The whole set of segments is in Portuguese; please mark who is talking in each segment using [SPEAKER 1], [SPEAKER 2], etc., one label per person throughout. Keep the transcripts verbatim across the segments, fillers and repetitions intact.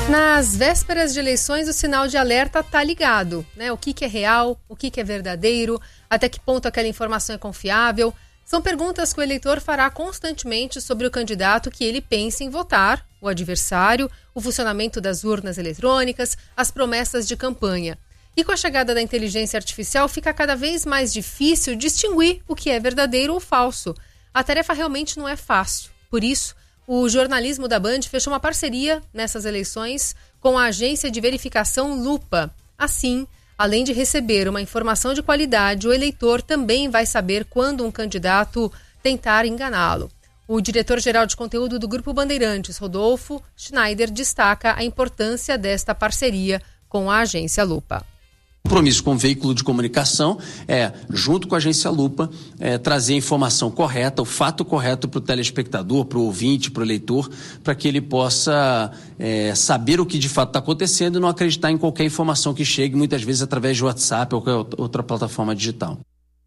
[SPEAKER 1] Nas vésperas de eleições, o sinal de alerta está ligado, né? O que, que é real, o que, que é verdadeiro, até que ponto aquela informação é confiável. São perguntas que o eleitor fará constantemente sobre o candidato que ele pensa em votar, o adversário, o funcionamento das urnas eletrônicas, as promessas de campanha. E com a chegada da inteligência artificial, fica cada vez mais difícil distinguir o que é verdadeiro ou falso. A tarefa realmente não é fácil. Por isso, o jornalismo da Band fechou uma parceria nessas eleições com a agência de verificação Lupa. Assim, além de receber uma informação de qualidade, o eleitor também vai saber quando um candidato tentar enganá-lo. O diretor-geral de conteúdo do Grupo Bandeirantes, Rodolfo Schneider, destaca a importância desta parceria com a agência Lupa.
[SPEAKER 2] O compromisso com o veículo de comunicação é, junto com a agência Lupa, é, trazer a informação correta, o fato correto para o telespectador, para o ouvinte, para o eleitor, para que ele possa é, saber o que de fato está acontecendo e não acreditar em qualquer informação que chegue, muitas vezes através de WhatsApp ou qualquer outra plataforma digital.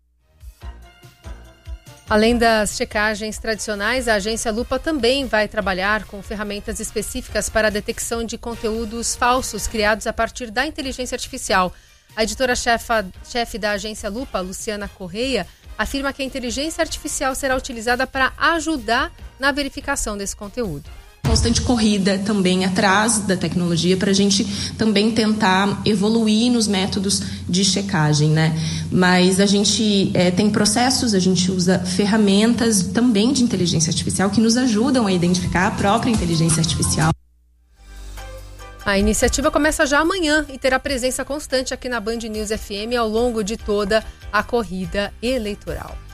[SPEAKER 1] Além das checagens tradicionais, a agência Lupa também vai trabalhar com ferramentas específicas para a detecção de conteúdos falsos criados a partir da inteligência artificial. A editora-chefe da agência Lupa, Luciana Correia, afirma que a inteligência artificial será utilizada para ajudar na verificação desse conteúdo.
[SPEAKER 3] Constante corrida também atrás da tecnologia para a gente também tentar evoluir nos métodos de checagem, né? Mas a gente é, tem processos, a gente usa ferramentas também de inteligência artificial que nos ajudam a identificar a própria inteligência artificial.
[SPEAKER 1] A iniciativa começa já amanhã e terá presença constante aqui na Band News F M ao longo de toda a corrida eleitoral.